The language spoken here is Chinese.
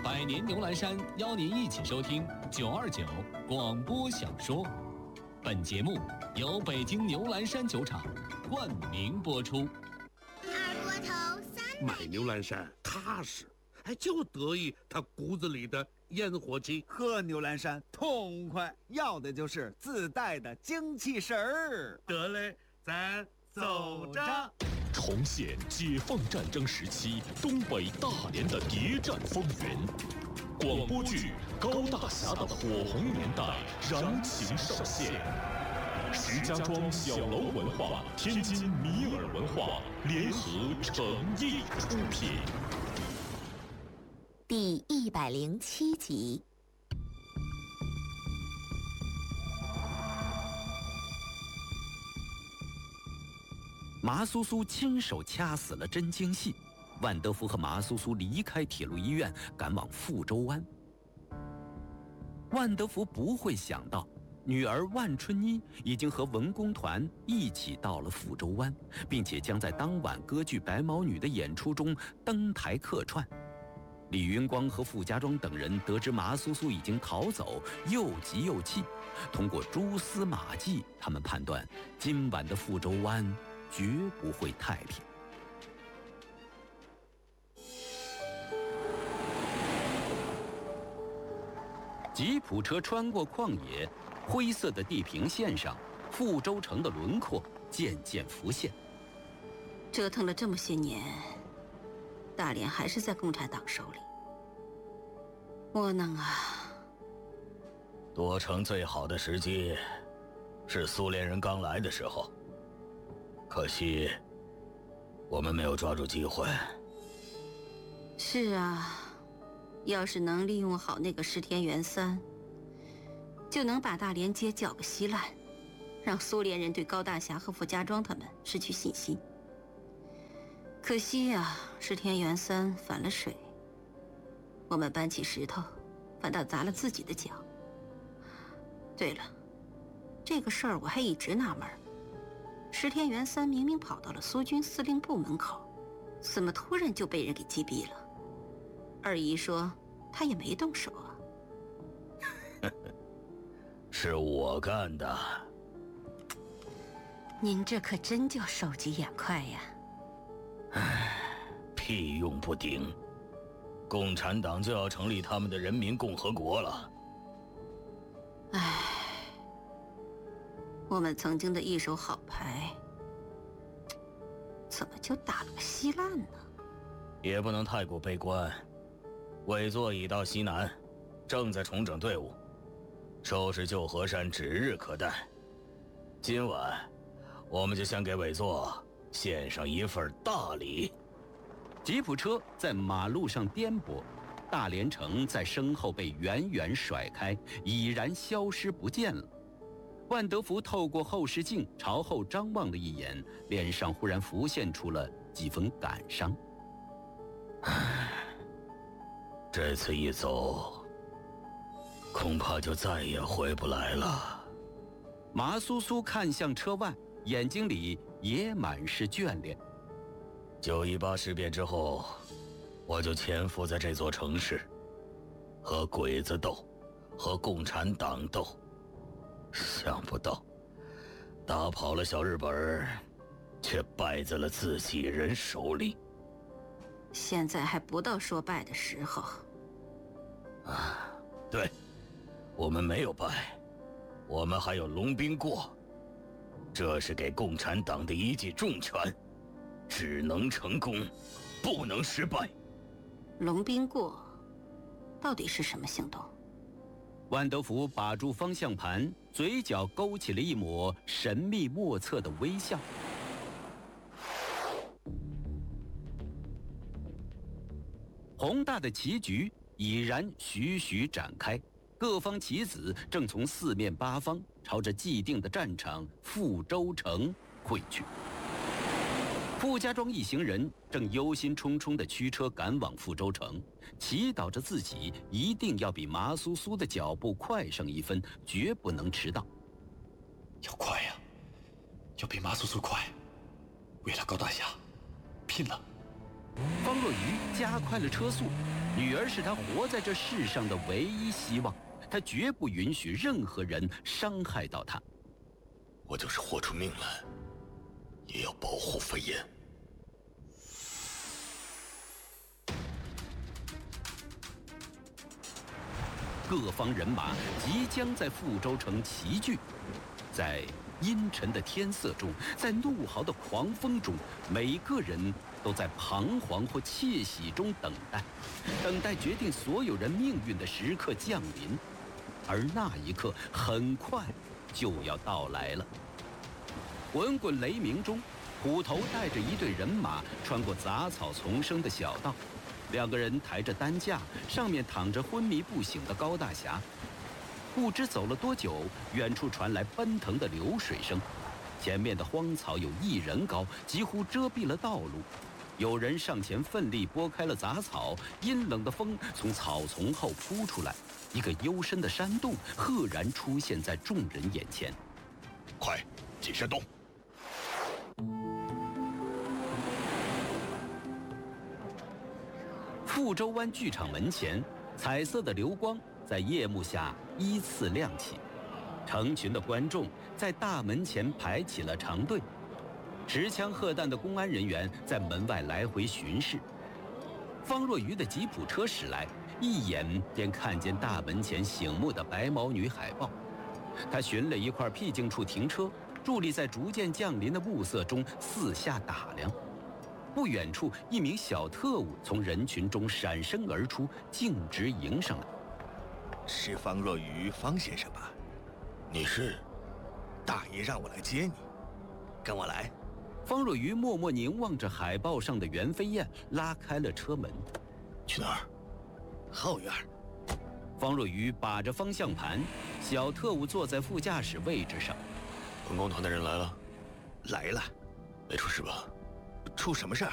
百年牛栏山邀您一起收听929广播小说。本节目由北京牛栏山酒厂冠名播出。 二锅头300。 买牛栏山踏实，就得意他骨子里的烟火气。 喝牛栏山痛快，要的就是自带的精气神儿。 得嘞，咱走着。 重现解放战争时期东北大连的谍战风云，广播剧《高大侠的火红年代》燃情上线。石家庄小楼文化、天津米尔文化联合诚意出品。 第107集。 麻苏苏亲手掐死了真京戏，万德福和麻苏苏离开铁路医院，赶往富州湾。万德福不会想到，女儿万春妮已经和文工团一起到了富州湾，并且将在当晚歌剧《白毛女》的演出中登台客串。李云光和傅家庄等人得知麻苏苏已经逃走，又急又气。通过蛛丝马迹，他们判断今晚的富州湾绝不会太平。吉普车穿过旷野，灰色的地平线上，富州城的轮廓渐渐浮现。 折腾了这么些年，大连还是在共产党手里，窝囊啊！ 夺城最好的时机是苏联人刚来的时候，可惜我们没有抓住机会。 是啊，要是能利用好那个石田元三，就能把大连街搅个稀烂，让苏联人对高大侠和傅家庄他们失去信心。可惜呀，石田元三反了水，我们搬起石头反倒砸了自己的脚。对了，这个事儿我还一直纳闷，石田元三明明跑到了苏军司令部门口，怎么突然就被人给击毙了？二姨说他也没动手啊。 是我干的。 您这可真叫手疾眼快呀！ 屁用不顶，共产党就要成立他们的人民共和国了。 我们曾经的一手好牌，怎么就打了个稀烂呢？ 也不能太过悲观。委座已到西南，正在重整队伍，收拾旧河山指日可待。今晚我们就先给委座献上一份大礼。 吉普车在马路上颠簸，大连城在身后被远远甩开，已然消失不见了。万德福透过后视镜朝后张望了一眼，脸上忽然浮现出了几分感伤。 这次一走，恐怕就再也回不来了。 麻苏苏看向车外，眼睛里也满是眷恋。 9·18事变之后，我就潜伏在这座城市，和鬼子斗，和共产党斗。想不到，打跑了小日本，却败在了自己人手里。 现在还不到说败的时候。 对，我们没有败，我们还有龙兵过，这是给共产党的一记重拳，只能成功，不能失败。 龙兵过，到底是什么行动？ 万德福把住方向盘，嘴角勾起了一抹神秘莫测的微笑。宏大的棋局已然徐徐展开，各方棋子正从四面八方朝着既定的战场富州城汇去。傅家庄一行人正忧心忡忡地驱车赶往富州城，祈祷着自己一定要比麻苏苏的脚步快上一分，绝不能迟到。 要快呀，要比麻苏苏快，为了高大侠，拼了！ 方若愚加快了车速， 女儿是他活在这世上的唯一希望，他绝不允许任何人伤害到她。 我就是豁出命来，也要保护飞燕。 各方人马即将在富州城齐聚，在阴沉的天色中，在怒嚎的狂风中，每个人都在彷徨或窃喜中等待决定所有人命运的时刻降临，而那一刻很快就要到来了。滚滚雷鸣中，虎头带着一队人马穿过杂草丛生的小道，两个人抬着担架，上面躺着昏迷不醒的高大侠。不知走了多久，远处传来奔腾的流水声，前面的荒草有1人高，几乎遮蔽了道路。有人上前奋力拨开了杂草，阴冷的风从草丛后扑出来，一个幽深的山洞赫然出现在众人眼前。 快，进山洞！ 富州湾剧场门前，彩色的流光在夜幕下依次亮起，成群的观众在大门前排起了长队，持枪荷弹的公安人员在门外来回巡视。方若愚的吉普车驶来，一眼便看见大门前醒目的白毛女海豹。他寻了一块僻静处停车，伫立在逐渐降临的暮色中四下打量。不远处，一名小特务从人群中闪身而出，径直迎上来。 是方若愚方先生吧？ 你是？ 大爷让我来接你，跟我来。 方若愚默默凝望着海报上的袁飞燕，拉开了车门。 去哪儿？ 后院。 方若愚把着方向盘，小特务坐在副驾驶位置上。 本宫团的人来了。 来了。 没出事吧？ 出什么事儿？